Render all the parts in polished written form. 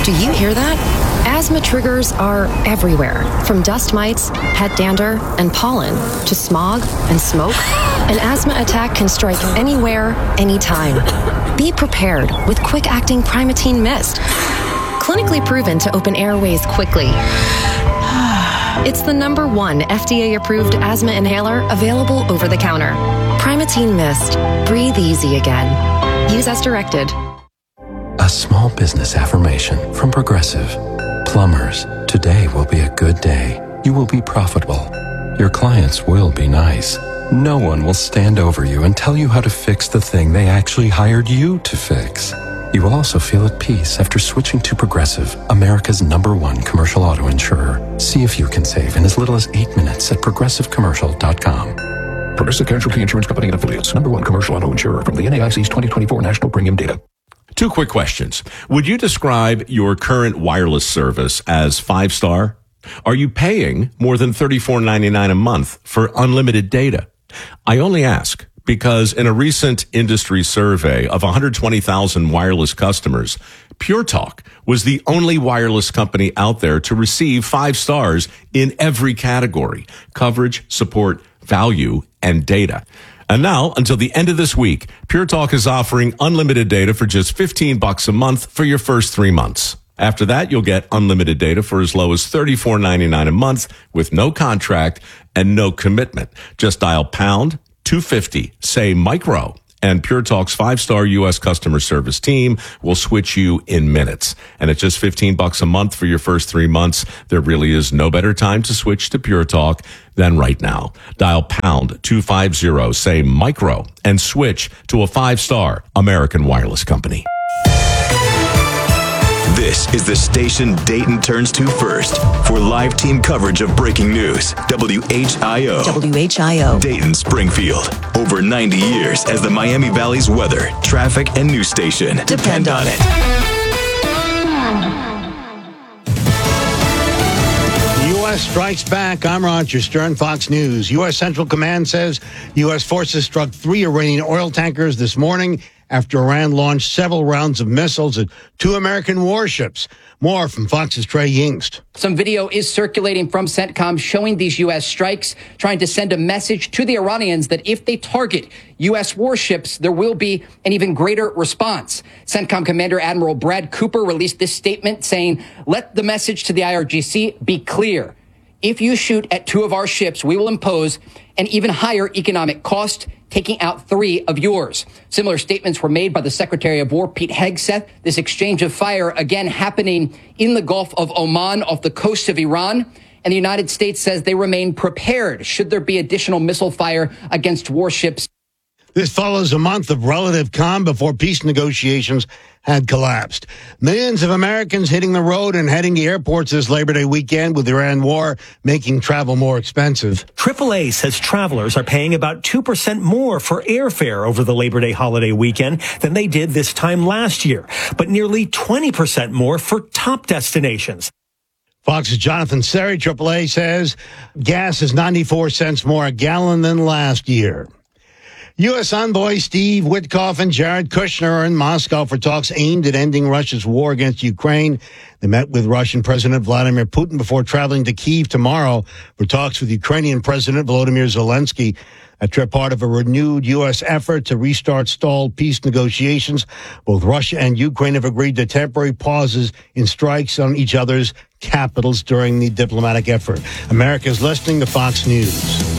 Do you hear that? Asthma triggers are everywhere, from dust mites, pet dander, and pollen, to smog and smoke. An asthma attack can strike anywhere, anytime. Be prepared with quick-acting Primatene Mist. Clinically proven to open airways quickly. It's the #1 FDA-approved asthma inhaler available over the counter. Primatene Mist. Breathe easy again. Use as directed. A small business affirmation from Progressive. Plumbers, today will be a good day. You will be profitable. Your clients will be nice. No one will stand over you and tell you how to fix the thing they actually hired you to fix. You will also feel at peace after switching to Progressive, America's #1 commercial auto insurer. See if you can save in as little as 8 minutes at progressivecommercial.com. Progressive Casualty Insurance Company and Affiliates, #1 commercial auto insurer from the NAIC's 2024 National Premium Data. 2 quick questions. Would you describe your current wireless service as 5-star? Are you paying more than $34.99 a month for unlimited data? I only ask because in a recent industry survey of 120,000 wireless customers, Pure Talk was the only wireless company out there to receive 5 stars in every category: coverage, support, value, and data. And now, until the end of this week, Pure Talk is offering unlimited data for just $15 a month for your first 3 months. After that, you'll get unlimited data for as low as $34.99 a month with no contract and no commitment. Just dial pound 250, say micro, and Pure Talk's 5-star U.S. customer service team will switch you in minutes. And at just $15 a month for your first 3 months, there really is no better time to switch to Pure Talk than right now. Dial pound 250, say micro, and switch to a 5-star American wireless company. This is the station Dayton turns to first for live team coverage of breaking news. WHIO. WHIO. Dayton, Springfield. Over 90 years as the Miami Valley's weather, traffic, and news station. Depend on it. The U.S. strikes back. I'm Roger Stern, Fox News. U.S. Central Command says U.S. forces struck 3 Iranian oil tankers this morning after Iran launched several rounds of missiles at 2 American warships. More from Fox's Trey Yingst. Some video is circulating from CENTCOM showing these U.S. strikes, trying to send a message to the Iranians that if they target U.S. warships, there will be an even greater response. CENTCOM Commander Admiral Brad Cooper released this statement saying, "Let the message to the IRGC be clear. If you shoot at 2 of our ships, we will impose an even higher economic cost, taking out 3 of yours." Similar statements were made by the Secretary of War, Pete Hegseth. This exchange of fire again happening in the Gulf of Oman off the coast of Iran. And the United States says they remain prepared should there be additional missile fire against warships. This follows a month of relative calm before peace negotiations had collapsed. Millions of Americans hitting the road and heading to airports this Labor Day weekend, with the Iran war making travel more expensive. AAA says travelers are paying about 2% more for airfare over the Labor Day holiday weekend than they did this time last year, but nearly 20% more for top destinations. Fox's Jonathan Seri, AAA, says gas is 94 cents more a gallon than last year. U.S. envoy Steve Witkoff and Jared Kushner are in Moscow for talks aimed at ending Russia's war against Ukraine. They met with Russian President Vladimir Putin before traveling to Kyiv tomorrow for talks with Ukrainian President Volodymyr Zelensky. A trip part of a renewed U.S. effort to restart stalled peace negotiations. Both Russia and Ukraine have agreed to temporary pauses in strikes on each other's capitals during the diplomatic effort. America's listening to Fox News.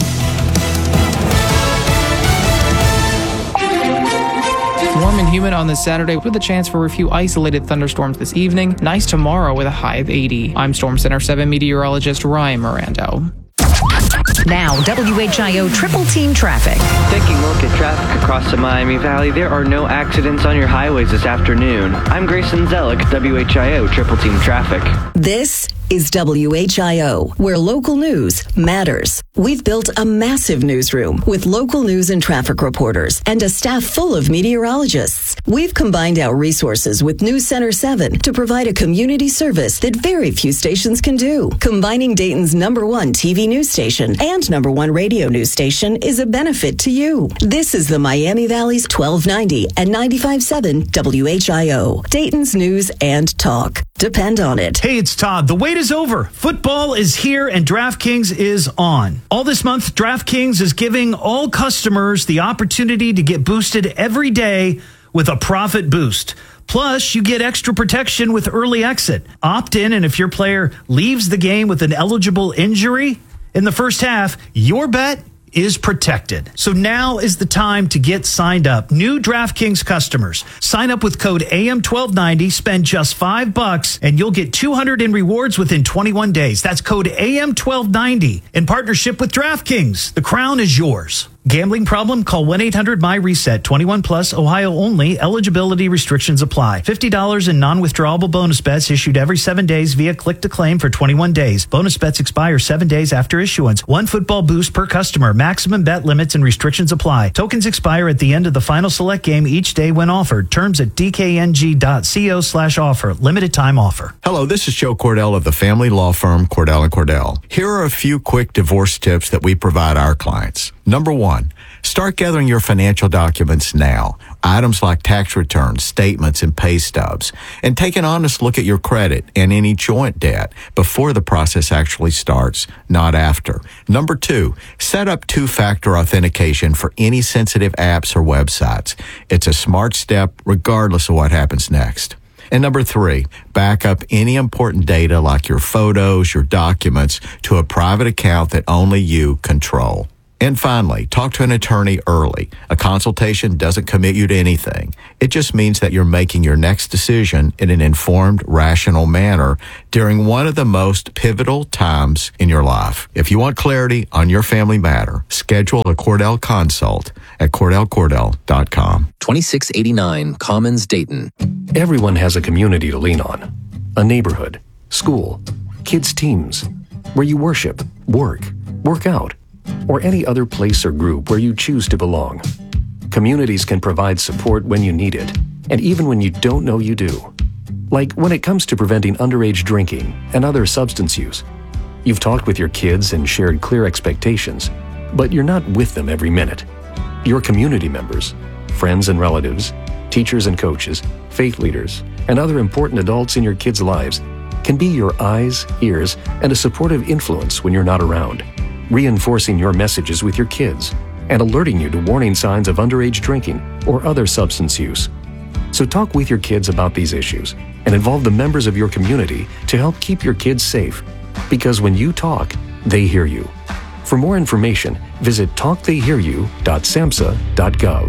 Warm and humid on this Saturday with a chance for a few isolated thunderstorms this evening. Nice tomorrow with a high of 80. I'm Storm Center 7 meteorologist Ryan Mirando. Now, WHIO Triple Team Traffic. Taking a look at traffic across the Miami Valley, there are no accidents on your highways this afternoon. I'm Grayson Zellick, WHIO Triple Team Traffic. This is WHIO, where local news matters. We've built a massive newsroom with local news and traffic reporters and a staff full of meteorologists. We've combined our resources with News Center 7 to provide a community service that very few stations can do. Combining Dayton's #1 TV news station and #1 radio news station is a benefit to you. This is the Miami Valley's 1290 and 95.7 WHIO, Dayton's News and Talk. depend on it. Hey, it's Todd. The wait is over. Football is here and DraftKings is on. All this month, DraftKings is giving all customers the opportunity to get boosted every day with a profit boost. Plus, you get extra protection with early exit. Opt in, and if your player leaves the game with an eligible injury in the first half, your bet is protected. So now is the time to get signed up. New DraftKings customers, sign up with code AM1290, spend just $5, and you'll get $200 in rewards within 21 days. That's code AM1290 in partnership with DraftKings. The crown is yours. Gambling problem? Call 1-800-MY-RESET. 21 plus, Ohio only. Eligibility restrictions apply. $50 in non-withdrawable bonus bets issued every 7 days via click to claim for 21 days. Bonus bets expire 7 days after issuance. One football boost per customer. Maximum bet limits and restrictions apply. Tokens expire at the end of the final select game each day when offered. Terms at dkng.co/offer. Limited time offer. Hello, this is Joe Cordell of the family law firm Cordell & Cordell. Here are a few quick divorce tips that we provide our clients. Number 1, start gathering your financial documents now. Items like tax returns, statements, and pay stubs. And take an honest look at your credit and any joint debt before the process actually starts, not after. Number 2, set up two-factor authentication for any sensitive apps or websites. It's a smart step regardless of what happens next. And number 3, back up any important data like your photos, your documents to a private account that only you control. And finally, talk to an attorney early. A consultation doesn't commit you to anything. It just means that you're making your next decision in an informed, rational manner during one of the most pivotal times in your life. If you want clarity on your family matter, schedule a Cordell consult at CordellCordell.com. 2689 Commons, Dayton. Everyone has a community to lean on. A neighborhood, school, kids' teams, where you worship, work out, or any other place or group where you choose to belong. Communities can provide support when you need it, and even when you don't know you do. Like when it comes to preventing underage drinking and other substance use. You've talked with your kids and shared clear expectations, but you're not with them every minute. Your community members, friends and relatives, teachers and coaches, faith leaders, and other important adults in your kids' lives can be your eyes, ears, and a supportive influence when you're not around, reinforcing your messages with your kids and alerting you to warning signs of underage drinking or other substance use. So talk with your kids about these issues and involve the members of your community to help keep your kids safe. Because when you talk, they hear you. For more information, visit talktheyhearyou.samhsa.gov.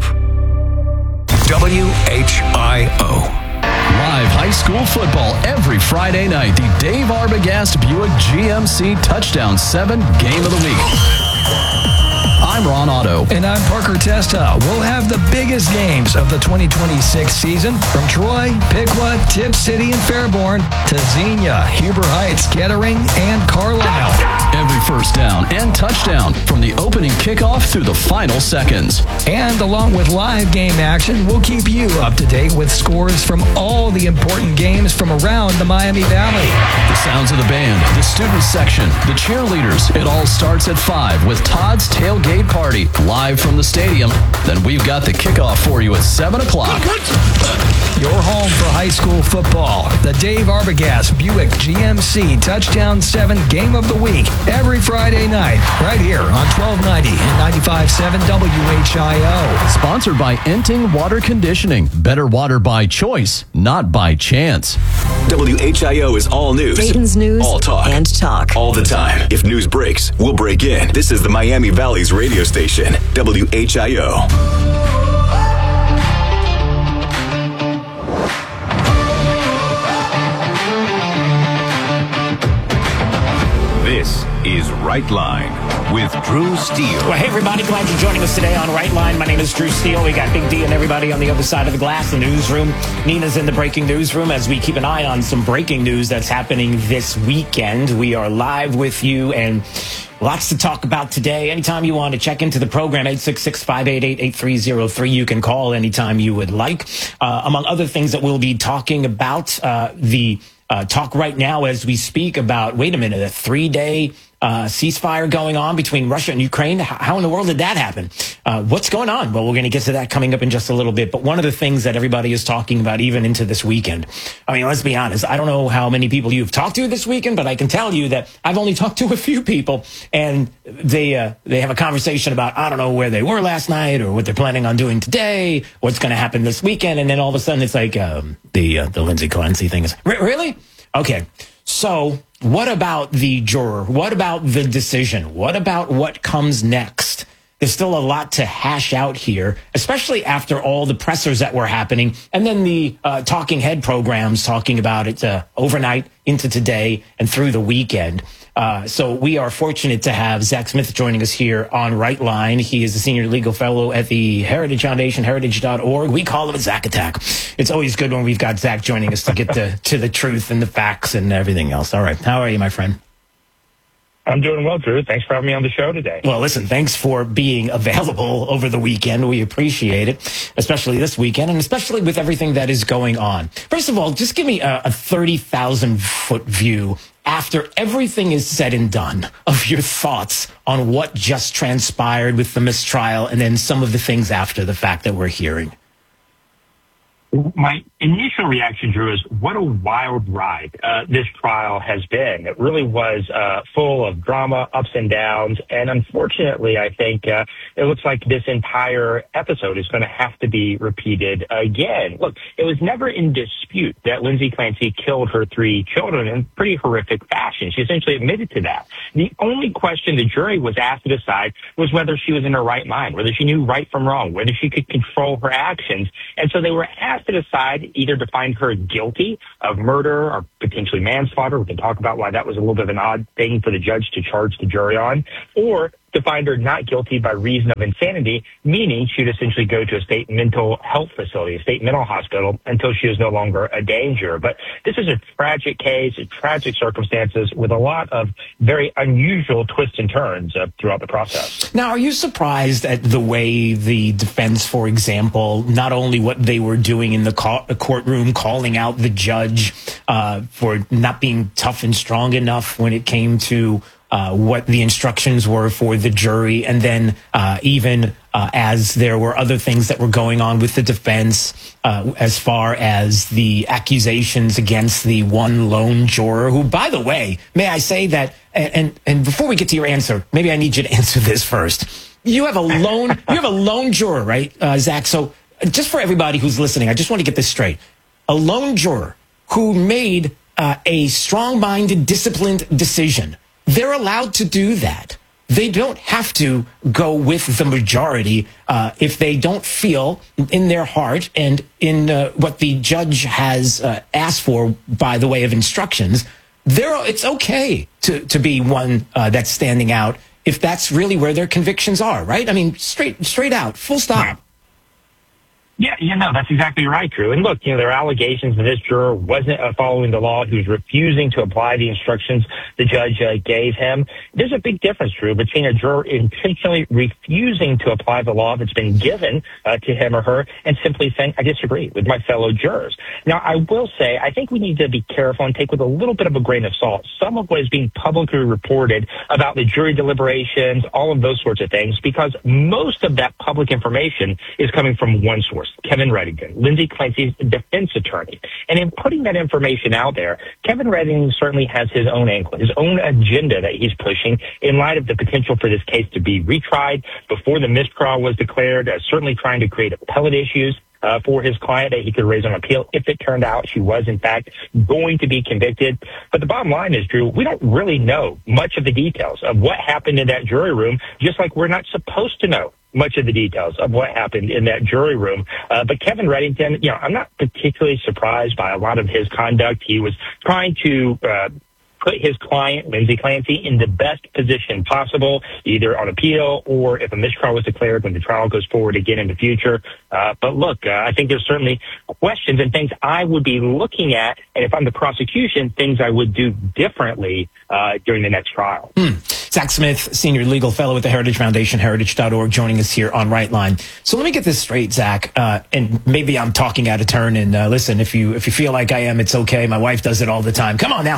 WHIO. Live high school football every Friday night. The Dave Arbogast Buick GMC Touchdown 7 Game of the Week. I'm Ron Otto. And I'm Parker Testa. We'll have the biggest games of the 2026 season from Troy, Piqua, Tipp City, and Fairborn to Xenia, Huber Heights, Kettering, and Carlisle. Every first down and touchdown from the opening kickoff through the final seconds. And along with live game action, we'll keep you up to date with scores from all the important games from around the Miami Valley. The sounds of the band, the student section, the cheerleaders. It all starts at 5 with Todd's Tailgate Party live from the stadium. Then we've got the kickoff for you at 7 o'clock. Your home for high school football. The Dave Arbogast Buick GMC Touchdown 7 Game of the Week. Every Friday night, right here on 1290 and 95.7 WHIO. Sponsored by Enting Water Conditioning. Better water by choice, not by chance. WHIO is all news. Dayton's news all talk. And talk. All the time. If news breaks, we'll break in. This is the Miami Valley's radio station, WHIO. This is Right Line with Drew Steele. Well, hey, everybody. Glad you're joining us today on Right Line. My name is Drew Steele. We got Big D and everybody on the other side of the glass, the newsroom. Nina's in the breaking newsroom as we keep an eye on some breaking news that's happening this weekend. We are live with you and lots to talk about today. Anytime you want to check into the program, 866-588-8303. You can call anytime you would like. Among other things that we'll be talking about, the talk right now as we speak about, wait a minute, a 3-day ceasefire going on between Russia and Ukraine. How in the world did that happen? What's going on? Well, we're going to get to that coming up in just a little bit. But one of the things that everybody is talking about, even into this weekend, I mean, let's be honest. I don't know how many people you've talked to this weekend, but I can tell you that I've only talked to a few people, and they have a conversation about, I don't know where they were last night or what they're planning on doing today, what's going to happen this weekend. And then all of a sudden it's like the Lindsay Clancy thing is, really? Okay. So what about the juror? What about the decision? What about what comes next? There's still a lot to hash out here, especially after all the pressers that were happening. And then the talking head programs talking about it overnight into today and through the weekend. So we are fortunate to have Zach Smith joining us here on Right Line. He is a senior legal fellow at the Heritage Foundation, heritage.org. We call him a Zach Attack. It's always good when we've got Zach joining us to get to the truth and the facts and everything else. All right. How are you, my friend? I'm doing well, Drew. Thanks for having me on the show today. Well, listen, thanks for being available over the weekend. We appreciate it, especially this weekend, and especially with everything that is going on. First of all, just give me a 30,000-foot view after everything is said and done of your thoughts on what just transpired with the mistrial and then some of the things after the fact that we're hearing. My initial reaction, Drew, is what a wild ride this trial has been. It really was full of drama, ups and downs, and unfortunately, I think it looks like this entire episode is going to have to be repeated again. Look, it was never in dispute that Lindsay Clancy killed her 3 children in pretty horrific fashion. She essentially admitted to that. The only question the jury was asked to decide was whether she was in her right mind, whether she knew right from wrong, whether she could control her actions. And so they were asked to decide either to find her guilty of murder or potentially manslaughter. We can talk about why that was a little bit of an odd thing for the judge to charge the jury on, or to find her not guilty by reason of insanity, meaning she'd essentially go to a state mental health facility, a state mental hospital, until she was no longer a danger. But this is a tragic case, tragic circumstances with a lot of very unusual twists and turns throughout the process. Now, are you surprised at the way the defense, for example, not only what they were doing in the courtroom, calling out the judge for not being tough and strong enough when it came to what the instructions were for the jury, and then even as there were other things that were going on with the defense as far as the accusations against the one lone juror, who, by the way, may I say that, and before we get to your answer, maybe I need you to answer this first. You have a lone juror, right, Zach? So just for everybody who's listening, I just want to get this straight. A lone juror who made a strong-minded, disciplined decision. They're allowed to do that. They don't have to go with the majority if they don't feel in their heart and in what the judge has asked for by the way of instructions. It's okay to be one that's standing out if that's really where their convictions are, right? I mean, straight out, full stop. Yeah, that's exactly right, Drew. And look, there are allegations that this juror wasn't following the law. He was refusing to apply the instructions the judge gave him. There's a big difference, Drew, between a juror intentionally refusing to apply the law that's been given to him or her and simply saying, I disagree with my fellow jurors. Now, I will say, I think we need to be careful and take with a little bit of a grain of salt some of what is being publicly reported about the jury deliberations, all of those sorts of things, because most of that public information is coming from one source. Kevin Reddington, Lindsay Clancy's defense attorney. And in putting that information out there, Kevin Reddington certainly has his own angle, his own agenda that he's pushing in light of the potential for this case to be retried before the mistrial was declared, certainly trying to create appellate issues for his client that he could raise on appeal if it turned out she was, in fact, going to be convicted. But the bottom line is, Drew, we don't really know much of the details of what happened in that jury room, just like we're not supposed to know much of the details of what happened in that jury room. But Kevin Reddington, I'm not particularly surprised by a lot of his conduct. He was trying to put his client, Lindsay Clancy, in the best position possible, either on appeal or if a mistrial was declared when the trial goes forward again in the future. But look, I think there's certainly questions and things I would be looking at, and if I'm the prosecution, things I would do differently during the next trial. Zach Smith, senior legal fellow at the Heritage Foundation, heritage.org, joining us here on Right Line. So let me get this straight, Zach, and maybe I'm talking out of turn, and listen, if you feel like I am, it's okay. My wife does it all the time. Come on now.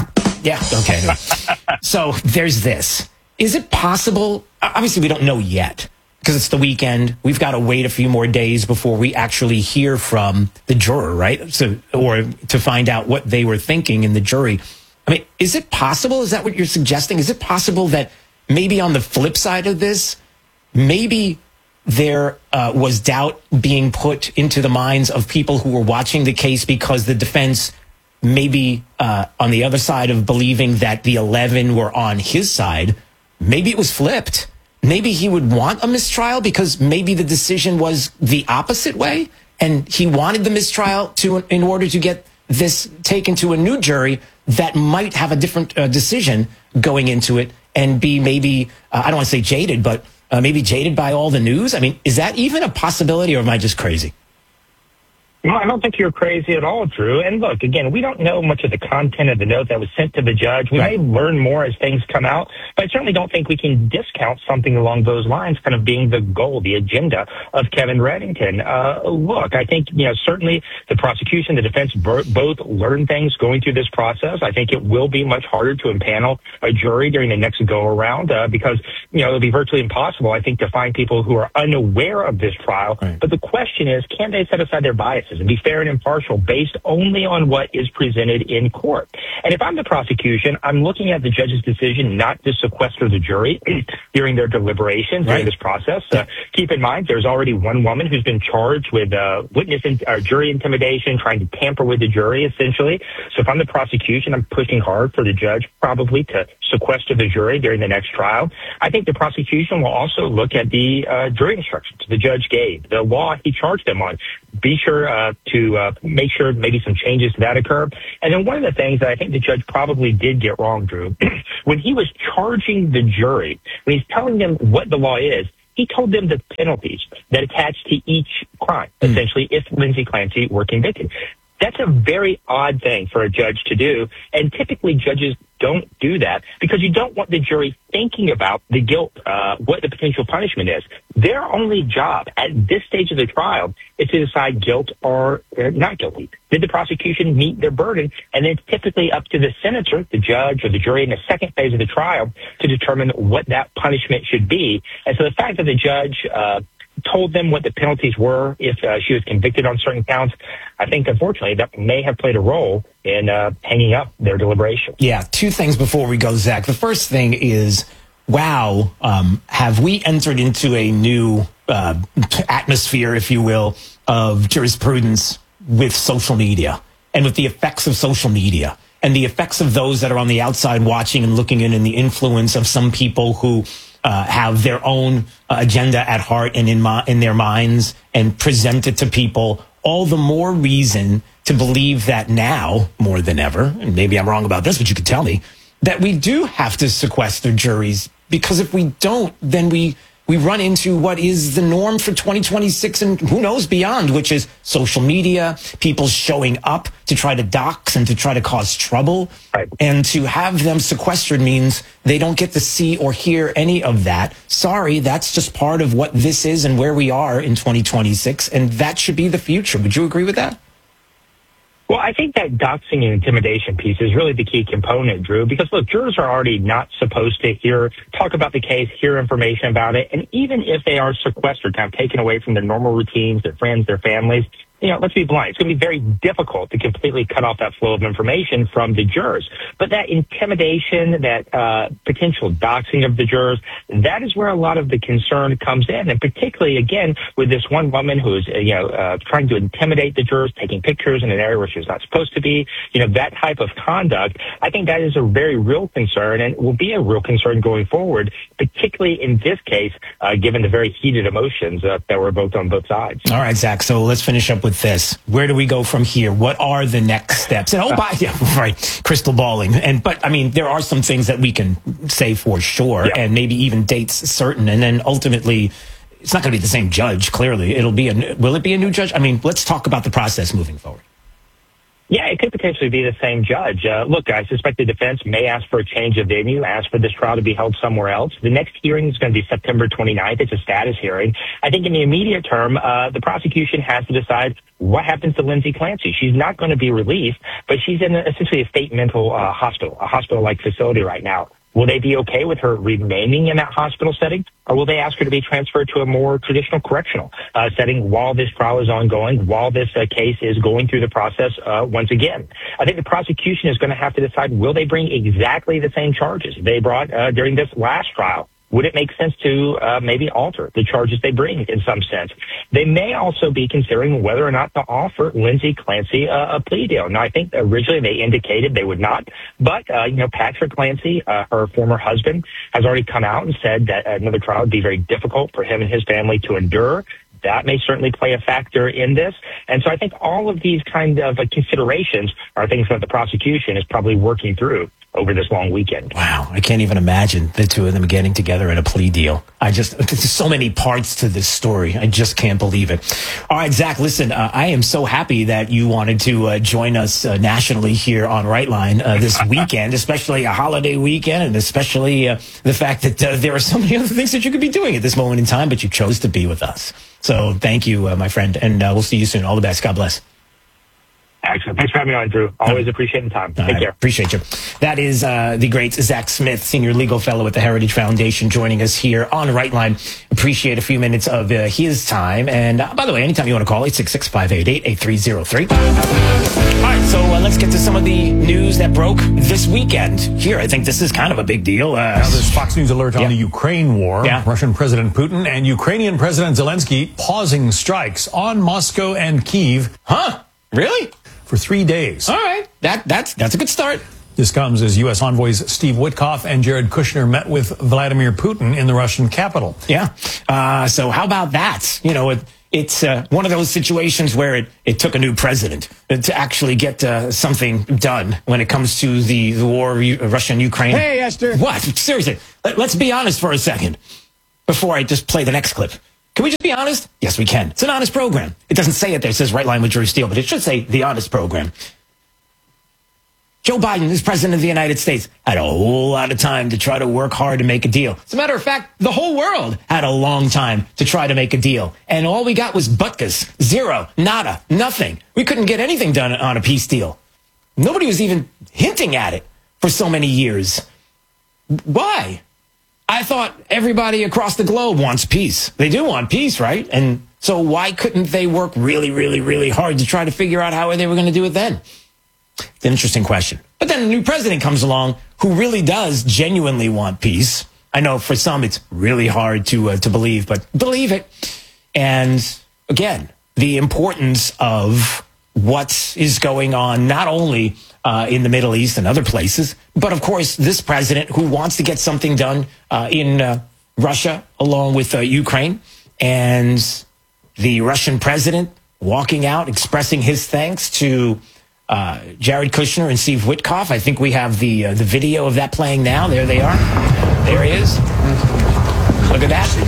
Yeah, okay. So there's this. Is it possible? Obviously, we don't know yet because it's the weekend. We've got to wait a few more days before we actually hear from the juror, right? So, or to find out what they were thinking in the jury. I mean, is it possible? Is that what you're suggesting? Is it possible that maybe on the flip side of this, maybe there was doubt being put into the minds of people who were watching the case because the defense maybe on the other side of believing that the 11 were on his side, maybe it was flipped. Maybe he would want a mistrial because maybe the decision was the opposite way, and he wanted the mistrial in order to get this taken to a new jury that might have a different decision going into it and be maybe, I don't want to say jaded, but maybe jaded by all the news. I mean, is that even a possibility, or am I just crazy? No, I don't think you're crazy at all, Drew. And look, again, we don't know much of the content of the note that was sent to the judge. We may learn more as things come out, but I certainly don't think we can discount something along those lines kind of being the goal, the agenda of Kevin Reddington. Look, I think, certainly the prosecution, the defense both learn things going through this process. I think it will be much harder to impanel a jury during the next go-around because, it'll be virtually impossible, I think, to find people who are unaware of this trial. Right. But the question is, can they set aside their biases and be fair and impartial based only on what is presented in court? And if I'm the prosecution, I'm looking at the judge's decision not to sequester the jury during their deliberations during this process. Keep in mind, there's already one woman who's been charged with jury intimidation, trying to tamper with the jury, essentially. So if I'm the prosecution, I'm pushing hard for the judge probably to sequester the jury during the next trial. I think the prosecution will also look at the jury instructions the judge gave, the law he charged them on. Be sure to make sure maybe some changes to that occur. And then one of the things that I think the judge probably did get wrong, Drew, when he was charging the jury, when he's telling them what the law is, he told them the penalties that attach to each crime, essentially, if Lindsay Clancy were convicted. That's a very odd thing for a judge to do, and typically judges don't do that because you don't want the jury thinking about the guilt, what the potential punishment is. Their only job at this stage of the trial is to decide guilt or not guilty. Did the prosecution meet their burden? And it's typically up to the senator, the judge, or the jury in the second phase of the trial to determine what that punishment should be. And so the fact that the judge told them what the penalties were if she was convicted on certain counts, I think, unfortunately, that may have played a role in hanging up their deliberation. Yeah, two things before we go, Zach. The first thing is, wow, have we entered into a new atmosphere, if you will, of jurisprudence with social media and with the effects of social media and the effects of those that are on the outside watching and looking in, and the influence of some people who have their own agenda at heart and in their minds and present it to people. All the more reason to believe that now, more than ever, and maybe I'm wrong about this, but you could tell me, that we do have to sequester juries, because if we don't, then we run into what is the norm for 2026 and who knows beyond, which is social media, people showing up to try to dox and to try to cause trouble. Right. And to have them sequestered means they don't get to see or hear any of that. Sorry, that's just part of what this is and where we are in 2026, and that should be the future. Would you agree with that? Well, I think that doxing and intimidation piece is really the key component, Drew, because, look, jurors are already not supposed to talk about the case, hear information about it, and even if they are sequestered, kind of taken away from their normal routines, their friends, their families, let's be blunt, it's going to be very difficult to completely cut off that flow of information from the jurors. But that intimidation, that potential doxing of the jurors, that is where a lot of the concern comes in. And particularly, again, with this one woman who is, trying to intimidate the jurors, taking pictures in an area where she was not supposed to be, that type of conduct, I think that is a very real concern and will be a real concern going forward, particularly in this case, given the very heated emotions that were evoked on both sides. All right, Zach, so let's finish up with this. Where do we go from here? What are the next steps? And crystal balling. But I mean, there are some things that we can say for sure, and maybe even dates certain. And then ultimately, it's not going to be the same judge. Clearly, will it be a new judge? I mean, let's talk about the process moving forward. Yeah, it could potentially be the same judge. Look, I suspect the defense may ask for a change of venue, ask for this trial to be held somewhere else. The next hearing is going to be September 29th. It's a status hearing. I think in the immediate term, the prosecution has to decide what happens to Lindsay Clancy. She's not going to be released, but she's in essentially a state mental hospital, a hospital-like facility right now. Will they be okay with her remaining in that hospital setting, or will they ask her to be transferred to a more traditional correctional setting while this trial is ongoing, while this case is going through the process once again? I think the prosecution is going to have to decide, will they bring exactly the same charges they brought during this last trial? Would it make sense to maybe alter the charges they bring in some sense? They may also be considering whether or not to offer Lindsay Clancy a plea deal. Now, I think originally they indicated they would not, but, Patrick Clancy, her former husband, has already come out and said that another trial would be very difficult for him and his family to endure. That may certainly play a factor in this. And so I think all of these kind of considerations are things that the prosecution is probably working through over this long weekend. Wow, I can't even imagine the two of them getting together in a plea deal. There's so many parts to this story. I just can't believe it. All right, Zach, listen, I am so happy that you wanted to join us nationally here on Right Line this weekend, especially a holiday weekend, and especially the fact that there are so many other things that you could be doing at this moment in time, but you chose to be with us. So thank you, my friend, and we'll see you soon. All the best. God bless. Excellent. Thanks for having me on, Drew. Always appreciate the time. Take care. Appreciate you. That is the great Zach Smith, Senior Legal Fellow at the Heritage Foundation, joining us here on Right Line. Appreciate a few minutes of his time. And by the way, anytime you want to call, 866-588-8303. All right, so let's get to some of the news that broke this weekend. Here, I think this is kind of a big deal. Now, there's Fox News alert on the Ukraine war. Russian President Putin and Ukrainian President Zelensky pausing strikes on Moscow and Kyiv. Huh? Really? For 3 days. All right. That's a good start. This comes as U.S. envoys Steve Witkoff and Jared Kushner met with Vladimir Putin in the Russian capital. Yeah. So how about that? It's one of those situations where it took a new president to actually get something done when it comes to the war, Russia and Ukraine. Hey, Esther. What? Seriously. Let's be honest for a second before I just play the next clip. Can we just be honest? Yes, we can. It's an honest program. It doesn't say it there. It says Right Line with Drew Steele, but it should say the honest program. Joe Biden, as president of the United States, had a whole lot of time to try to work hard to make a deal. As a matter of fact, the whole world had a long time to try to make a deal. And all we got was butkus. Zero. Nada. Nothing. We couldn't get anything done on a peace deal. Nobody was even hinting at it for so many years. Why? I thought everybody across the globe wants peace. They do want peace, right? And so why couldn't they work really, really, really hard to try to figure out how they were going to do it then? It's an interesting question. But then a new president comes along who really does genuinely want peace. I know for some it's really hard to believe, but believe it. And again, the importance of what is going on, not only in the Middle East and other places, but of course, this president who wants to get something done in Russia along with Ukraine, and the Russian president walking out, expressing his thanks to Jared Kushner and Steve Witkoff. I think we have the video of that playing now. There they are. There he is. Look at that.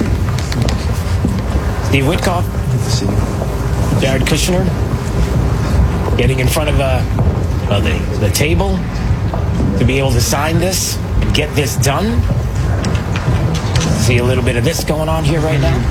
Steve Witkoff. Jared Kushner getting in front of the table to be able to sign this and get this done. See a little bit of this going on here right now.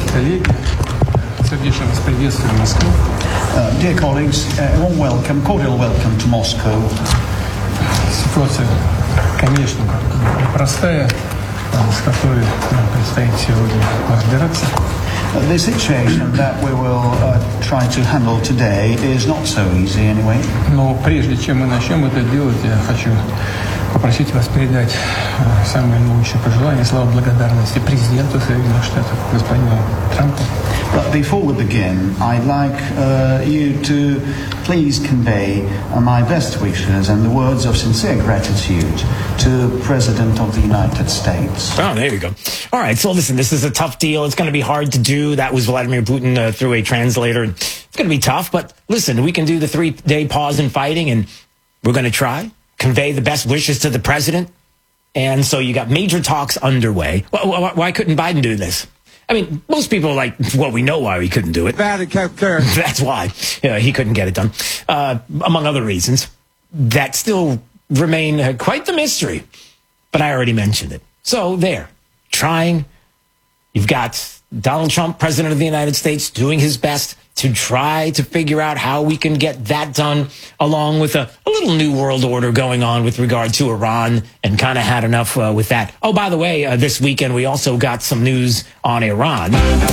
Dear colleagues, a warm welcome, cordial welcome to Moscow. Ситуация, конечно, непростая, с которой нам предстоит сегодня разбираться. The situation that we will try to handle today is not so easy anyway. Но прежде чем мы начнем это делать, я хочу попросить вас передать самые наилучшие пожелания, слова благодарности президенту Соединенных Штатов, господину Трампу. But before we begin, I'd like you to please convey my best wishes and the words of sincere gratitude to the President of the United States. Oh, there you go. All right, so listen, this is a tough deal. It's going to be hard to do. That was Vladimir Putin through a translator. It's going to be tough, but listen, we can do the 3-day pause in fighting, and we're going to try, convey the best wishes to the president. And so you got major talks underway. Why couldn't Biden do this? I mean, most people are like, well, we know why he couldn't do it. That's why he couldn't get it done, among other reasons that still remain quite the mystery. But I already mentioned it. So there, trying. You've got Donald Trump, President of the United States, doing his best to try to figure out how we can get that done, along with a little new world order going on with regard to Iran, and kind of had enough with that. Oh, by the way, this weekend we also got some news on Iran.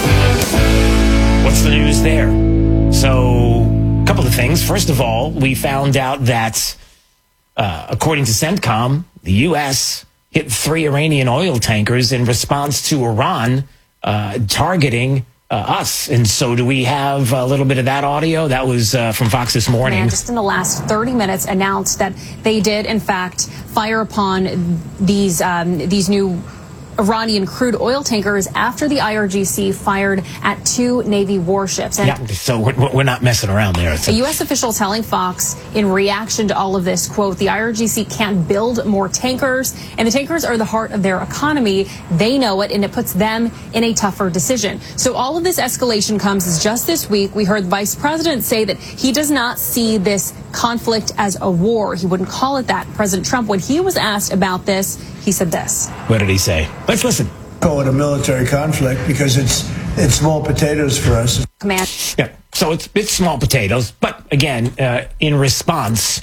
What's the news there? So, a couple of things. First of all, we found out that, according to CENTCOM, the U.S. hit 3 Iranian oil tankers in response to Iran targeting us. And so do we have a little bit of that audio? That was from Fox this morning. And just in the last 30 minutes announced that they did, in fact, fire upon these new Iranian crude oil tankers after the IRGC fired at 2 Navy warships. And yeah, so we're not messing around there. A U.S. official telling Fox in reaction to all of this, quote, the IRGC can't build more tankers, and the tankers are the heart of their economy. They know it, and it puts them in a tougher decision. So all of this escalation comes as just this week we heard the vice president say that he does not see this conflict as a war. He wouldn't call it that. President Trump, when he was asked about this, he said this. What did he say? Let's listen. Call it a military conflict because it's small potatoes for us. Command. Yeah, so it's small potatoes. But again, in response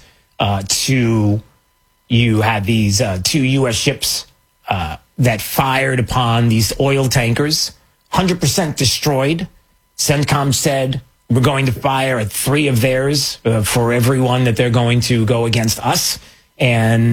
to you had these 2 U.S. ships that fired upon these oil tankers, 100% destroyed. CENTCOM said we're going to fire at 3 of theirs for every one that they're going to go against us. And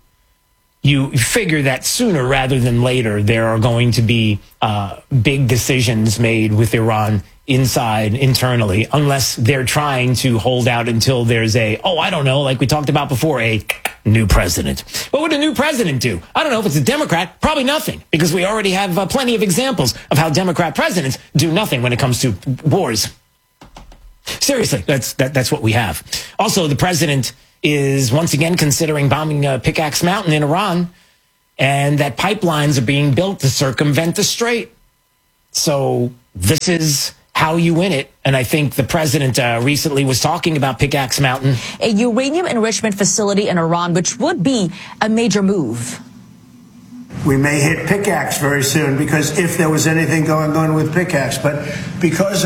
you figure that sooner rather than later, there are going to be big decisions made with Iran internally, unless they're trying to hold out until there's like we talked about before, a new president. What would a new president do? I don't know. If it's a Democrat, probably nothing, because we already have plenty of examples of how Democrat presidents do nothing when it comes to wars. Seriously, that's what we have. Also, the president is once again considering bombing Pickaxe Mountain in Iran, and that pipelines are being built to circumvent the strait. So this is how you win it. And I think the president recently was talking about Pickaxe Mountain. A uranium enrichment facility in Iran, which would be a major move. We may hit Pickaxe very soon, because if there was anything going on with Pickaxe, but because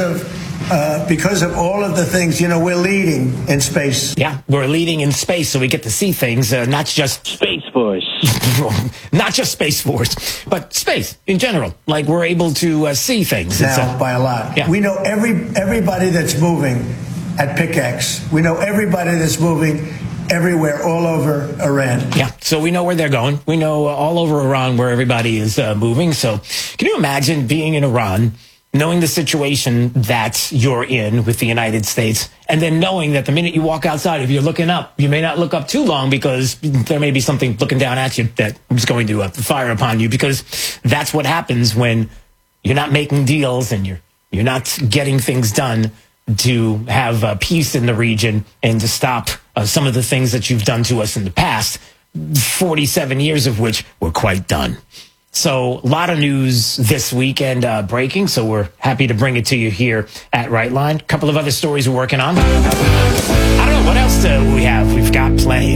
of all of the things, we're leading in space. Yeah, we're leading in space, so we get to see things, not just Space Force. Not just Space Force, but space in general. Like, we're able to see things. Now, by a lot. Yeah. We know everybody that's moving at Pickaxe. We know everybody that's moving everywhere, all over Iran. Yeah, so we know where they're going. We know all over Iran where everybody is moving. So can you imagine being in Iran, knowing the situation that you're in with the United States, and then knowing that the minute you walk outside, if you're looking up, you may not look up too long, because there may be something looking down at you that is going to fire upon you, because that's what happens when you're not making deals and you're not getting things done to have peace in the region and to stop some of the things that you've done to us in the past, 47 years of which were quite done. So a lot of news this weekend breaking, so we're happy to bring it to you here at Right Line. A couple of other stories we're working on. I don't know, what else do we have? We've got plenty.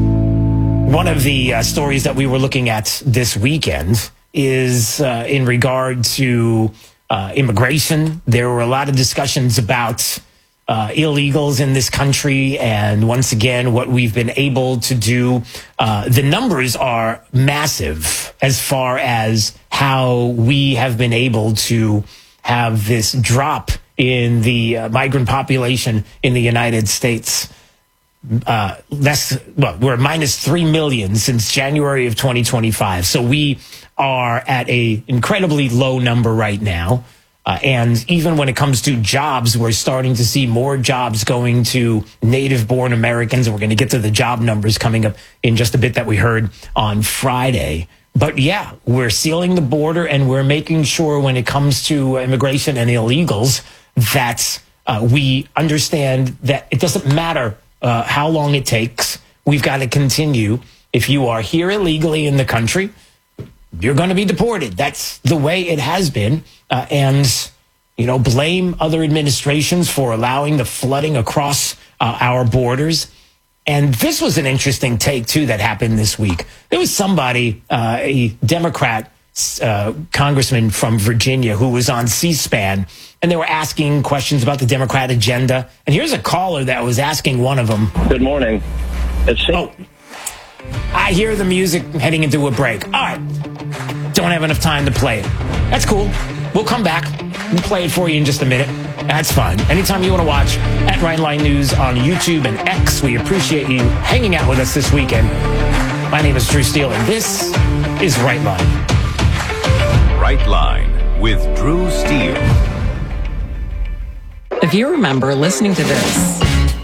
One of the stories that we were looking at this weekend is in regard to immigration. There were a lot of discussions about illegals in this country, and once again, what we've been able to do. The numbers are massive as far as how we have been able to have this drop in the migrant population in the United States. We're minus 3 million since January of 2025. So we are at a incredibly low number right now. And even when it comes to jobs, we're starting to see more jobs going to native-born Americans. And we're going to get to the job numbers coming up in just a bit that we heard on Friday. But yeah, we're sealing the border, and we're making sure when it comes to immigration and illegals that we understand that it doesn't matter how long it takes. We've got to continue. If you are here illegally in the country, you're going to be deported. That's the way it has been. And, blame other administrations for allowing the flooding across our borders. And this was an interesting take, too, that happened this week. There was somebody, a Democrat congressman from Virginia, who was on C-SPAN, and they were asking questions about the Democrat agenda. And here's a caller that was asking one of them. Good morning. I hear the music heading into a break. All right. Don't have enough time to play it. That's cool. We'll come back and play it for you in just a minute. That's fine. Anytime you want to watch at Right Line News on YouTube and X, we appreciate you hanging out with us this weekend. My name is Drew Steele, and this is Right Line. Right Line with Drew Steele. If you remember listening to this,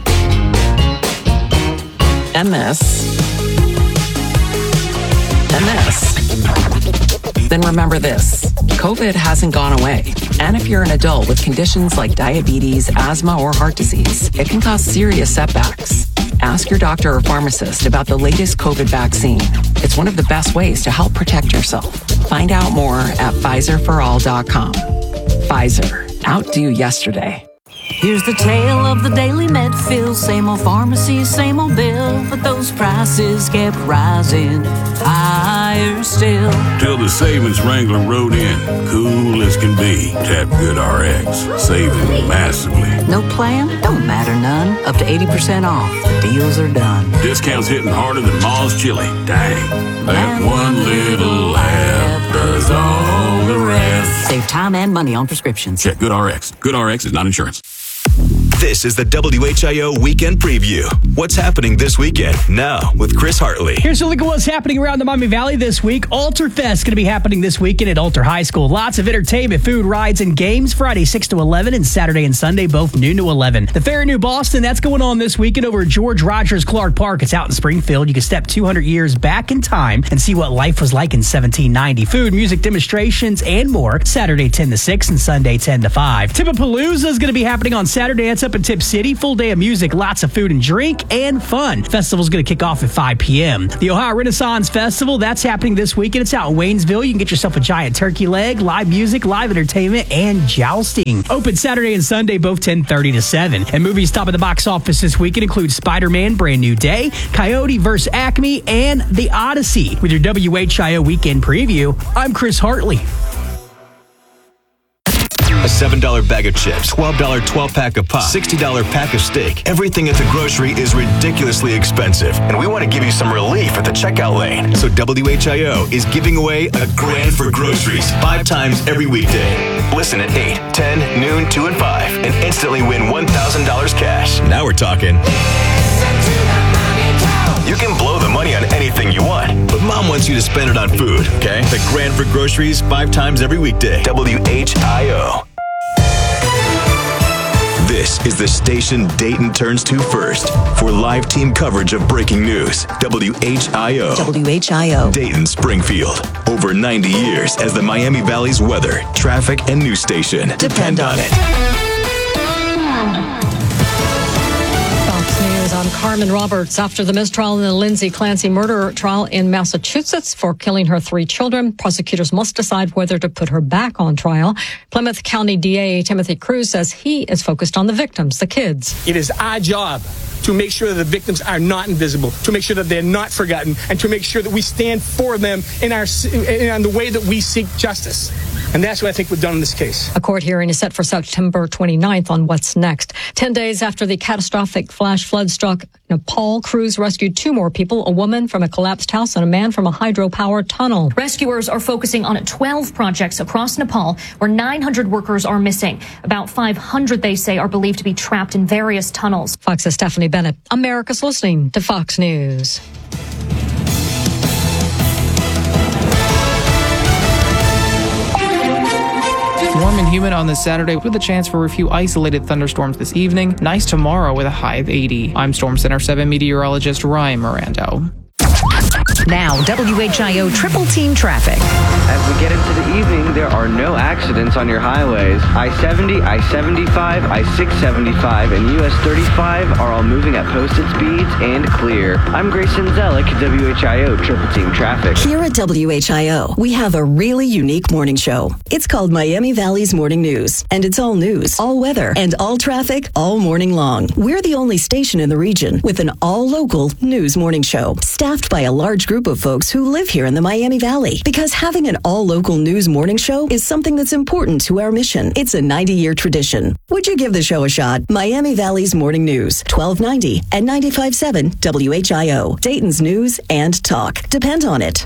and this, then remember this. COVID hasn't gone away. And if you're an adult with conditions like diabetes, asthma, or heart disease, it can cause serious setbacks. Ask your doctor or pharmacist about the latest COVID vaccine. It's one of the best ways to help protect yourself. Find out more at PfizerForAll.com. Pfizer. Outdo yesterday. Here's the tale of the daily Medfield. Same old pharmacy, same old bill, but those prices kept rising higher still. Till the savings Wrangler rode in, cool as can be. Tap GoodRx, saving massively. No plan? Don't matter none. Up to 80% off. The deals are done. Discounts hitting harder than Ma's chili. Dang, that one little laugh does all the rest. Save time and money on prescriptions. Check GoodRx. GoodRx is not insurance. This is the WHIO Weekend Preview. What's happening this weekend? Now with Chris Hartley. Here's a look at what's happening around the Miami Valley this week. Alter Fest going to be happening this weekend at Alter High School. Lots of entertainment, food, rides, and games. Friday 6 to 11 and Saturday and Sunday both noon to 11. The Fair in New Boston, that's going on this weekend over at George Rogers Clark Park. It's out in Springfield. You can step 200 years back in time and see what life was like in 1790. Food, music, demonstrations, and more. Saturday 10 to 6 and Sunday 10 to 5. Tipapalooza is going to be happening on Saturday. It's up in Tip City. Full day of music, lots of food and drink, and fun. Festival's going to kick off at 5 p.m. The Ohio Renaissance Festival, that's happening this weekend. It's out in Waynesville. You can get yourself a giant turkey leg, live music, live entertainment, and jousting. Open Saturday and Sunday, both 10:30 to 7. And movies top of the box office this weekend include Spider-Man, Brand New Day, Coyote vs. Acme, and The Odyssey. With your WHIO Weekend Preview, I'm Chris Hartley. A $7 bag of chips, $12 12-pack of pop, $60 pack of steak. Everything at the grocery is ridiculously expensive, and we want to give you some relief at the checkout lane. So WHIO is giving away a grand for groceries 5 times every weekday. Listen at 8, 10, noon, 2, and 5, and instantly win $1,000 cash. Now we're talking. You can blow the money on anything you want, but Mom wants you to spend it on food, okay? The grand for groceries 5 times every weekday. WHIO. This is the station Dayton turns to first for live team coverage of breaking news. WHIO. WHIO. Dayton, Springfield. Over 90 years as the Miami Valley's weather, traffic, and news station. Depend on it. Fox News. I'm Carmen Roberts. After the mistrial in the Lindsay Clancy murder trial in Massachusetts for killing her 3 children, prosecutors must decide whether to put her back on trial. Plymouth County DA Timothy Cruz says he is focused on the victims, the kids. It is our job to make sure that the victims are not invisible, to make sure that they're not forgotten, and to make sure that we stand for them in the way that we seek justice. And that's what I think we've done in this case. A court hearing is set for September 29th on what's next. 10 days after the catastrophic flash flood struck Nepal, crews rescued 2 more people, a woman from a collapsed house and a man from a hydropower tunnel. Rescuers are focusing on 12 projects across Nepal where 900 workers are missing. About 500, they say, are believed to be trapped in various tunnels. Fox's Stephanie Bennett. America's listening to Fox News. Warm and humid on this Saturday with a chance for a few isolated thunderstorms this evening. Nice tomorrow with a high of 80. I'm Storm Center 7 meteorologist Ryan Mirando. news. Now, WHIO Triple Team Traffic. As we get into the evening, there are no accidents on your highways. I-70, I-75, I-675, and US 35 are all moving at posted speeds and clear. I'm Grayson Zellick, WHIO Triple Team Traffic. Here at WHIO, we have a really unique morning show. It's called Miami Valley's Morning News, and it's all news, all weather, and all traffic all morning long. We're the only station in the region with an all-local news morning show, staffed by a large group of folks who live here in the Miami Valley. Because having an all-local news morning show is something that's important to our mission. It's a 90-year tradition. Would you give the show a shot? Miami Valley's Morning News, 1290 and 95.7 WHIO. Dayton's news and talk. Depend on it.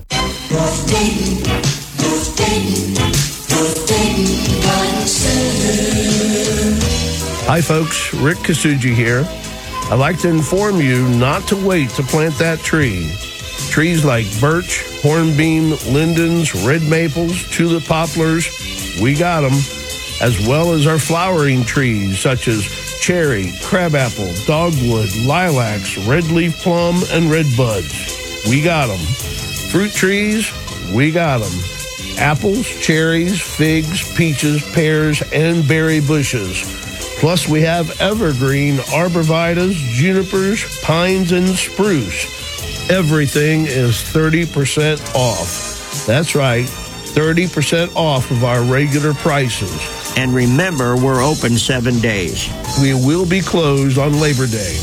Hi folks, Rick Kasuji here. I'd like to inform you not to wait to plant that tree. Trees like birch, hornbeam, lindens, red maples, tulip poplars, we got them, as well as our flowering trees such as cherry, crabapple, dogwood, lilacs, red leaf plum, and red buds. We got them. Fruit trees, we got them. Apples, cherries, figs, peaches, pears, and berry bushes. Plus, we have evergreen arborvitaes, junipers, pines, and spruce. Everything is 30% off. That's right, 30% off of our regular prices. And remember, we're open 7 days. We will be closed on Labor Day.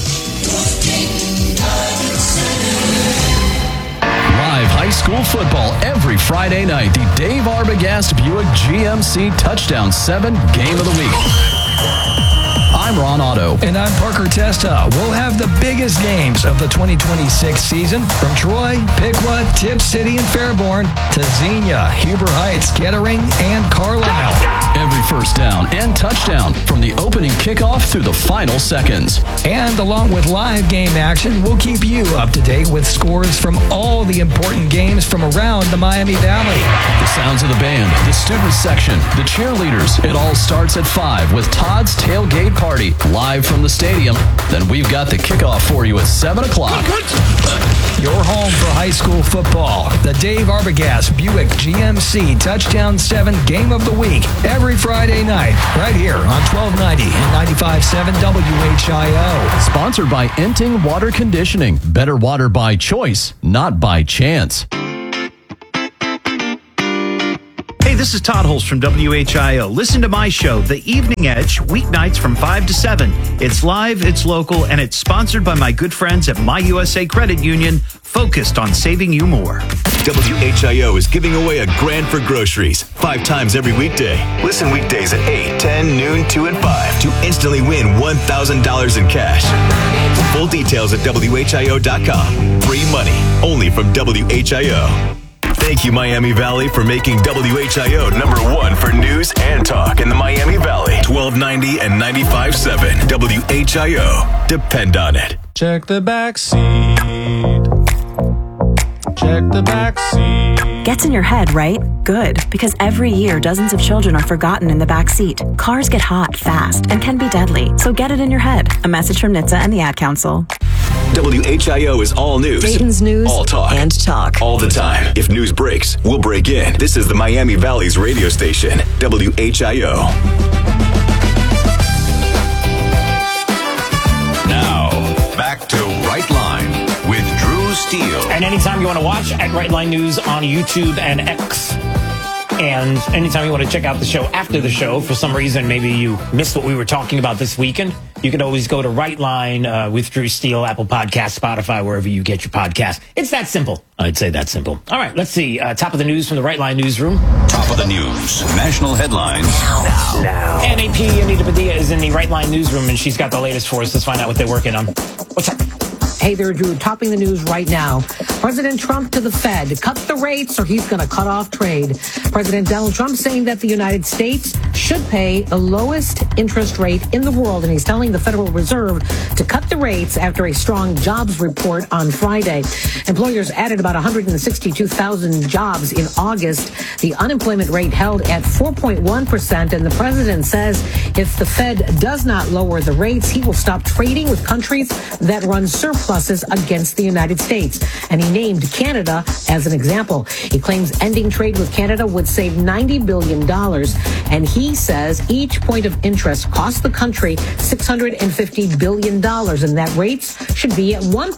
Live high school football every Friday night. The Dave Arbogast Buick GMC Touchdown 7 Game of the Week. I'm Ron Otto. And I'm Parker Testa. We'll have the biggest games of the 2026 season from Troy, Piqua, Tipp City, and Fairborn to Xenia, Huber Heights, Kettering, and Carlisle. Every first down and touchdown from the opening kickoff through the final seconds. And along with live game action, we'll keep you up to date with scores from all the important games from around the Miami Valley. The sounds of the band, the student section, the cheerleaders. It all starts at 5 with Todd's Tailgate Party live from the stadium. Then we've got the kickoff for you at 7 o'clock. Your home for high school football. The Dave Arbogast Buick GMC Touchdown 7 Game of the Week. Every Friday night, right here on 1290 and 95.7 WHIO. Sponsored by Enting Water Conditioning. Better water by choice, not by chance. Hey, this is Todd Holst from WHIO. Listen to my show, The Evening Edge, weeknights from 5 to 7. It's live, it's local, and it's sponsored by my good friends at My USA Credit Union, focused on saving you more. WHIO is giving away a grand for groceries 5 times every weekday. Listen weekdays at 8, 10, noon, 2, and 5 to instantly win $1,000 in cash. Full details at WHIO.com. Free money, only from WHIO. Thank you, Miami Valley, for making WHIO #1 for news and talk in the Miami Valley. 1290 and 95.7 WHIO. Depend on it. Check the back seat. Check the back seat. Gets in your head, right? Good, because every year dozens of children are forgotten in the back seat. Cars get hot fast and can be deadly, so get it in your head. A message from NHTSA and the Ad Council. WHIO is all news. Dayton's news all talk. And talk. All the time. If news breaks, we'll break in. This is the Miami Valley's radio station, WHIO. Now, back to Right Line with Drew Steele. And anytime you want to watch at Right Line News on YouTube and X. And anytime you want to check out the show after the show, for some reason, maybe you missed what we were talking about this weekend, you can always go to Right Line with Drew Steele, Apple Podcasts, Spotify, wherever you get your podcast. It's that simple. I'd say that simple. All right, let's see. Top of the news from the Right Line newsroom. Top of the news. National headlines. Now. NAP Anita Padilla is in the Right Line newsroom, and she's got the latest for us. Let's find out what they're working on. What's up? Hey there, Drew. Topping the news right now. President Trump to the Fed. Cut the rates or he's going to cut off trade. President Donald Trump saying that the United States should pay the lowest interest rate in the world. And he's telling the Federal Reserve to cut the rates after a strong jobs report on Friday. Employers added about 162,000 jobs in August. The unemployment rate held at 4.1%. And the president says if the Fed does not lower the rates, he will stop trading with countries that run surplus surpluses against the United States. And he named Canada as an example. He claims ending trade with Canada would save $90 billion. And he says each point of interest costs the country $650 billion. And that rates should be at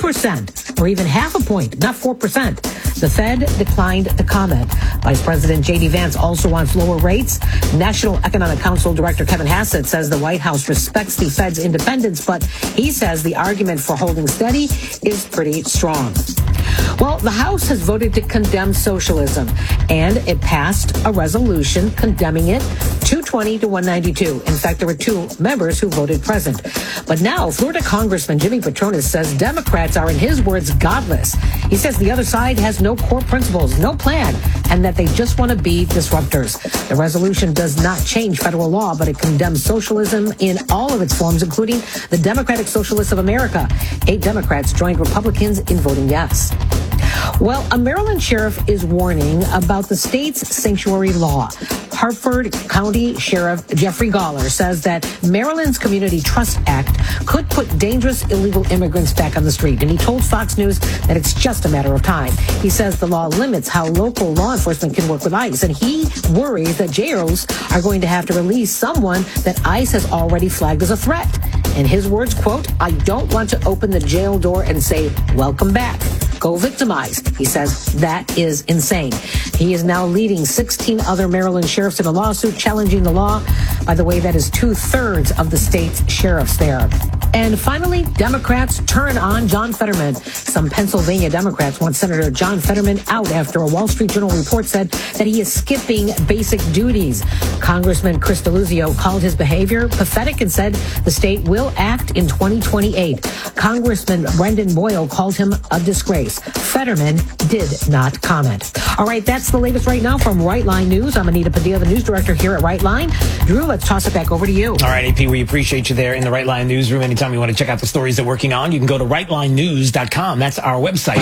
1% or even half a point, not 4%. The Fed declined to comment. Vice President J.D. Vance also wants lower rates. National Economic Council Director Kevin Hassett says the White House respects the Fed's independence, but he says the argument for holding steady is pretty strong. Well, the House has voted to condemn socialism, and it passed a resolution condemning it 220 to 192. In fact, there were 2 members who voted present. But now, Florida Congressman Jimmy Patronis says Democrats are, in his words, godless. He says the other side has no core principles, no plan, and that they just want to be disruptors. The resolution does not change federal law, but it condemns socialism in all of its forms, including the Democratic Socialists of America. 8 Democrats joined Republicans in voting yes. Well, a Maryland sheriff is warning about the state's sanctuary law. Hartford County Sheriff Jeffrey Gawler says that Maryland's Community Trust Act could put dangerous illegal immigrants back on the street. And he told Fox News that it's just a matter of time. He says the law limits how local law enforcement can work with ICE. And he worries that jails are going to have to release someone that ICE has already flagged as a threat. In his words, quote, "I don't want to open the jail door and say, welcome back. Go victimized." He says that is insane. He is now leading 16 other Maryland sheriffs in a lawsuit challenging the law. By the way, that is 2/3 of the state's sheriffs there. And finally, Democrats turn on John Fetterman. Some Pennsylvania Democrats want Senator John Fetterman out after a Wall Street Journal report said that he is skipping basic duties. Congressman Chris Deluzio called his behavior pathetic and said the state will act in 2028. Congressman Brendan Boyle called him a disgrace. Fetterman did not comment. All right, that's the latest right now from Right Line News. I'm Anita Padilla, the news director here at Right Line. Drew, let's toss it back over to you. All right, AP, we appreciate you there in the Right Line newsroom. Anytime you want to check out the stories they're working on, you can go to rightlinenews.com. That's our website.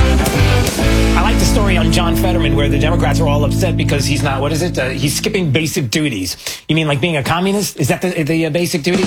I like the story on John Fetterman where the Democrats are all upset because he's not, he's skipping basic duties. You mean like being a communist? Is that the basic duty?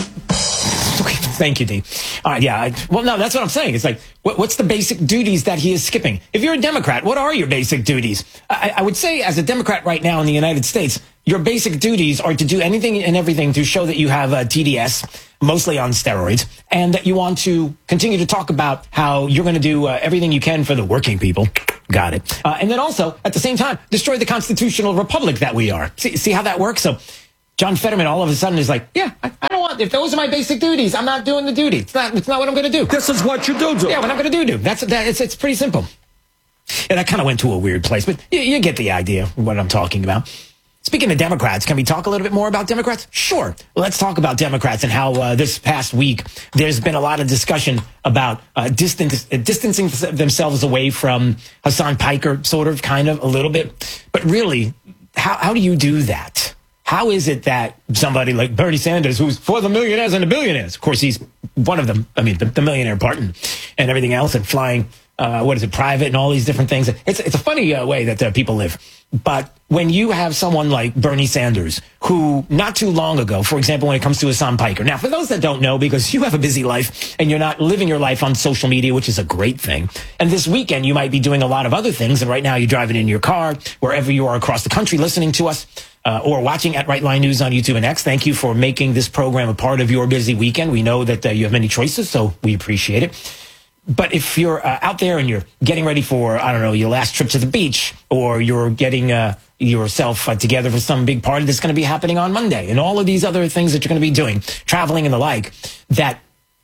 Thank you, Dee. All right, yeah. Well, no, that's what I'm saying. It's like, what's the basic duties that he is skipping? If you're a Democrat, what are your basic duties? I would say as a Democrat right now in the United States, your basic duties are to do anything and everything to show that you have TDS, mostly on steroids, and that you want to continue to talk about how you're going to do everything you can for the working people. Got it. And then also, at the same time, destroy the constitutional republic that we are. See how that works? So John Fetterman all of a sudden is like, yeah, I don't want, if those are my basic duties, I'm not doing the duty. It's not what I'm going to do. This is what you do. Yeah, what I'm going to do. It's pretty simple. And that kind of went to a weird place, but you get the idea of what I'm talking about. Speaking of Democrats, can we talk a little bit more about Democrats? Sure. Let's talk about Democrats and how this past week there's been a lot of discussion about distancing themselves away from Hassan Piker, sort of, kind of, a little bit. But really, how do you do that? How is it that somebody like Bernie Sanders, who's for the millionaires and the billionaires, of course, he's one of them, I mean, the millionaire part and everything else, and flying, private and all these different things. It's a funny way that people live. But when you have someone like Bernie Sanders, who not too long ago, for example, when it comes to Hassan Piker. Now, for those that don't know, because you have a busy life and you're not living your life on social media, which is a great thing. And this weekend, you might be doing a lot of other things. And right now, you're driving in your car, wherever you are across the country, listening to us. Or watching at Right Line News on YouTube and X. Thank you for making this program a part of your busy weekend. We know that you have many choices, so we appreciate it. But if you're out there and you're getting ready for, I don't know, your last trip to the beach, or you're getting yourself together for some big party that's going to be happening on Monday, and all of these other things that you're going to be doing, traveling and the like, that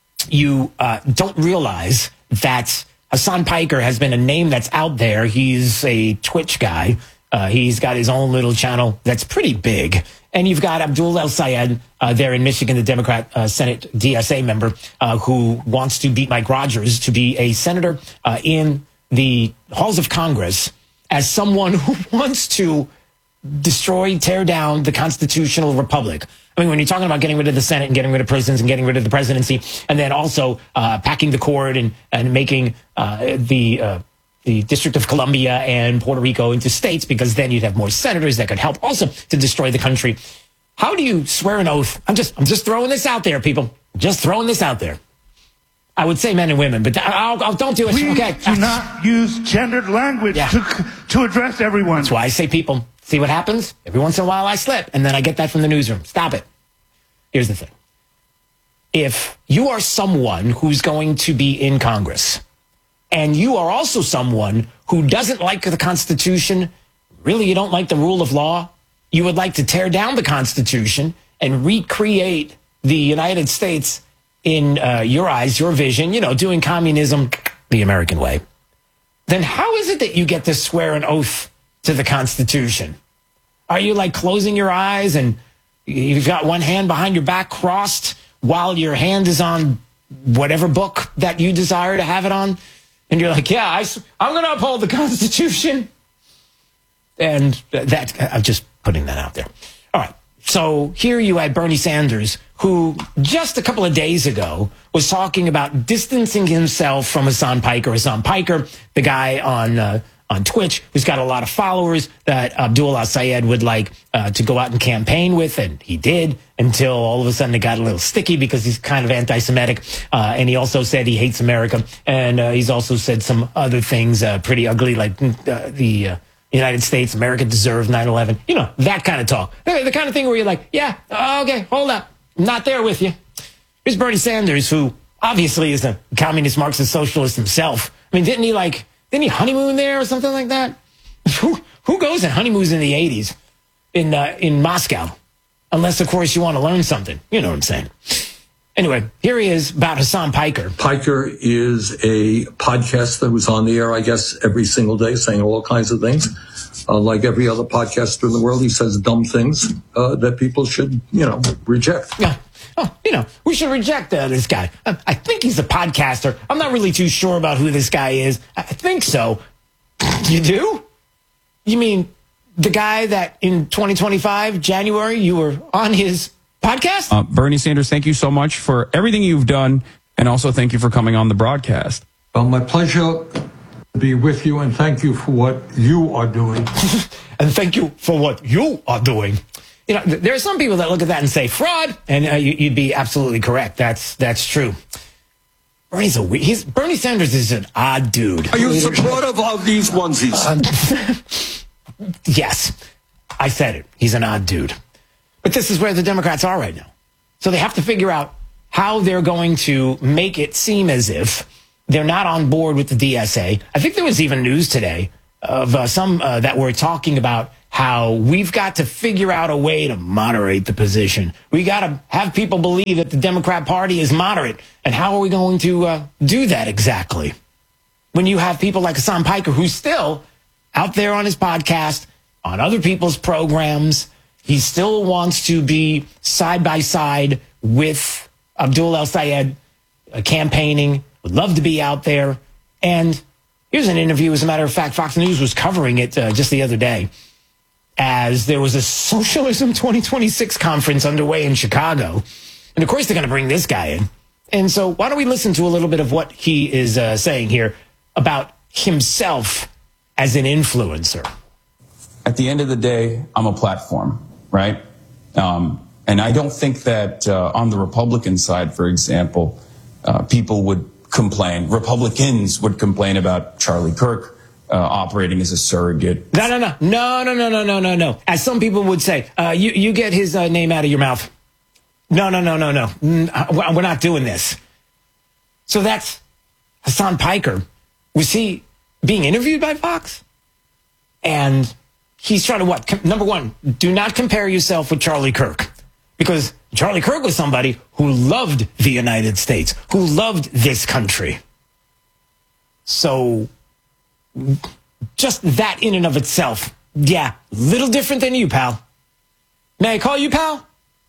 you don't realize that Hassan Piker has been a name that's out there. He's a Twitch guy. He's got his own little channel that's pretty big. And you've got Abdul El-Sayed there in Michigan, the Democrat Senate DSA member, who wants to beat Mike Rogers to be a senator in the halls of Congress as someone who wants to destroy, tear down the constitutional republic. I mean, when you're talking about getting rid of the Senate and getting rid of prisons and getting rid of the presidency, and then also packing the cord and making the District of Columbia and Puerto Rico into states, because then you'd have more senators that could help also to destroy the country. How do you swear an oath? I'm just throwing this out there, people. Just throwing this out there. I would say men and women, but I'll don't do it. Please okay. do not use gendered language to address everyone. That's why I say people. See what happens? Every once in a while I slip, and then I get that from the newsroom. Stop it. Here's the thing. If you are someone who's going to be in Congress, and you are also someone who doesn't like the Constitution, really you don't like the rule of law, you would like to tear down the Constitution and recreate the United States in your eyes, your vision, doing communism the American way, then how is it that you get to swear an oath to the Constitution? Are you like closing your eyes and you've got one hand behind your back crossed while your hand is on whatever book that you desire to have it on? And you're like, yeah, I'm going to uphold the Constitution. And I'm just putting that out there. All right. So here you had Bernie Sanders, who just a couple of days ago was talking about distancing himself from Hassan Piker. Hassan Piker, the guy on Twitch, who's got a lot of followers that Abdul al-Sayed would like to go out and campaign with, and he did, until all of a sudden it got a little sticky because he's kind of anti-Semitic, and he also said he hates America, and he's also said some other things pretty ugly, like the United States, America deserved 9/11. That kind of talk. The kind of thing where you're like, yeah, okay, hold up. I'm not there with you. Here's Bernie Sanders, who obviously is a communist Marxist socialist himself. I mean, didn't he honeymoon there or something like that? Who goes and honeymoons in the 80s in Moscow? Unless, of course, you want to learn something. You know what I'm saying. Anyway, here he is about Hassan Piker. Piker is a podcast that was on the air, I guess, every single day, saying all kinds of things. Like every other podcaster in the world, he says dumb things that people should, reject. Yeah. Oh, we should reject this guy. I think he's a podcaster. I'm not really too sure about who this guy is. I think so. You do? You mean the guy that in 2025, January, you were on his podcast? Bernie Sanders, thank you so much for everything you've done, and also thank you for coming on the broadcast. Well, my pleasure to be with you, and thank you for what you are doing. And thank you for what you are doing. There are some people that look at that and say fraud, and you'd be absolutely correct. That's true. Bernie Sanders is an odd dude. Are you supportive of these onesies? Yes, I said it. He's an odd dude. But this is where the Democrats are right now. So they have to figure out how they're going to make it seem as if they're not on board with the DSA. I think there was even news today of some that were talking about how we've got to figure out a way to moderate the position. We got to have people believe that the Democrat Party is moderate. And how are we going to do that exactly? When you have people like Hassan Piker, who's still out there on his podcast, on other people's programs, he still wants to be side by side with Abdul al-Sayed campaigning, would love to be out there. And here's an interview. As a matter of fact, Fox News was covering it just the other day, as there was a Socialism 2026 conference underway in Chicago. And of course, they're going to bring this guy in. And so why don't we listen to a little bit of what he is saying here about himself as an influencer. At the end of the day, I'm a platform, right? And I don't think that on the Republican side, for example, people would complain. Republicans would complain about Charlie Kirk operating as a surrogate. No. As some people would say, you get his name out of your mouth. No. We're not doing this. So that's Hassan Piker. Was he being interviewed by Fox? And he's trying to what? Number one, do not compare yourself with Charlie Kirk. Because Charlie Kirk was somebody who loved the United States, who loved this country. So just that in and of itself, yeah, little different than you, pal. May I call you pal?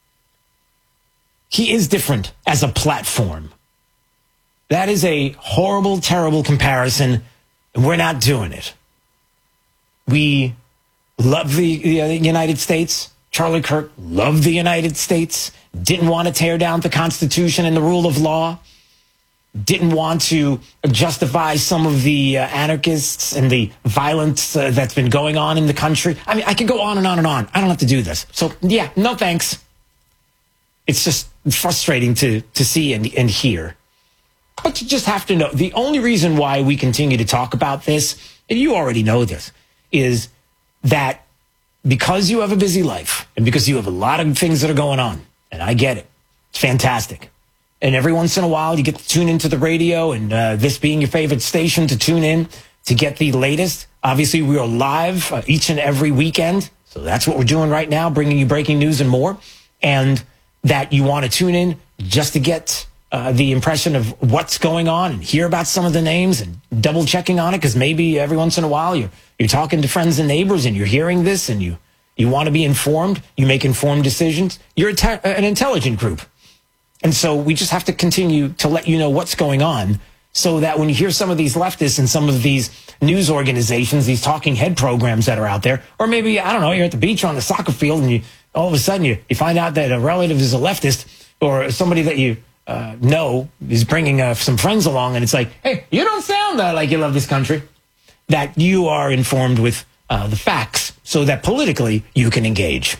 He is different as a platform. That is a horrible, terrible comparison, and we're not doing it. We love the United States. Charlie Kirk loved the United States, didn't want to tear down the Constitution and the rule of law, didn't want to justify some of the anarchists and the violence that's been going on in the country. I mean, I could go on and on and on. I don't have to do this. So, yeah, no thanks. It's just frustrating to see and hear. But you just have to know, the only reason why we continue to talk about this, and you already know this, is that because you have a busy life and because you have a lot of things that are going on, and I get it, it's fantastic. And every once in a while, you get to tune into the radio, and this being your favorite station to tune in to get the latest. Obviously, we are live each and every weekend. So that's what we're doing right now, bringing you breaking news and more. And that you want to tune in just to get the impression of what's going on and hear about some of the names and double checking on it. Because maybe every once in a while you're talking to friends and neighbors and you're hearing this and you want to be informed. You make informed decisions. You're an intelligent group. And so we just have to continue to let you know what's going on so that when you hear some of these leftists and some of these news organizations, these talking head programs that are out there, or maybe, I don't know, you're at the beach or on the soccer field and all of a sudden you find out that a relative is a leftist or somebody that you know is bringing some friends along and it's like, hey, you don't sound like you love this country. That you are informed with the facts so that politically you can engage.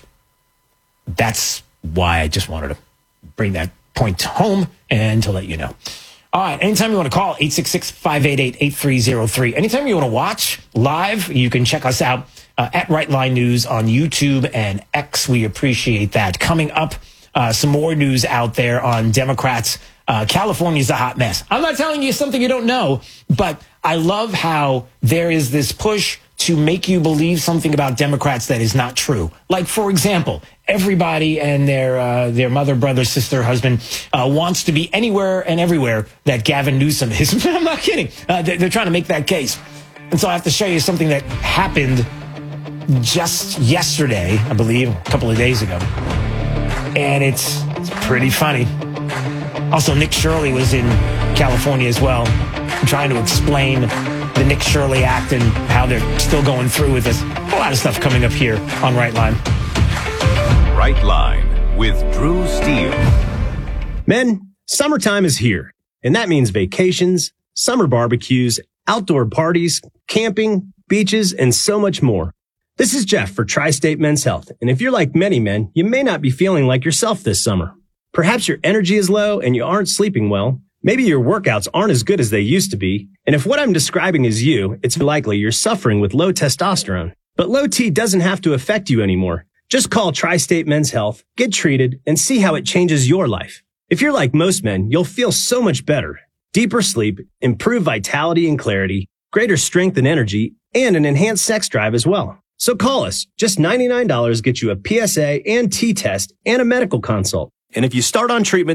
That's why I just wanted to bring that point home and to let you know. All right, anytime you want to call, 866-588-8303. Anytime you want to watch live, you can check us out at Right Line News on YouTube and X. We appreciate that. Coming up, some more news out there on Democrats. California's a hot mess. I'm not telling you something you don't know, but I love how there is this push to make you believe something about Democrats that is not true. Like, for example, everybody and their mother, brother, sister, husband wants to be anywhere and everywhere that Gavin Newsom is. I'm not kidding. They're trying to make that case. And so I have to show you something that happened just yesterday, I believe, a couple of days ago. And it's pretty funny. Also, Nick Shirley was in California as well, trying to explain the Nick Shirley Act and how they're still going through with this. A lot of stuff coming up here on Right Line. Right Line with Drew Steele. Men, summertime is here, and that means vacations, summer barbecues, outdoor parties, camping, beaches, and so much more. This is Jeff for Tri-State Men's Health, and if you're like many men, you may not be feeling like yourself this summer. Perhaps your energy is low and you aren't sleeping well. Maybe your workouts aren't as good as they used to be. And if what I'm describing is you, it's likely you're suffering with low testosterone. But low T doesn't have to affect you anymore. Just call Tri-State Men's Health, get treated, and see how it changes your life. If you're like most men, you'll feel so much better. Deeper sleep, improved vitality and clarity, greater strength and energy, and an enhanced sex drive as well. So call us. Just $99 gets you a PSA and T test and a medical consult. And if you start on treatment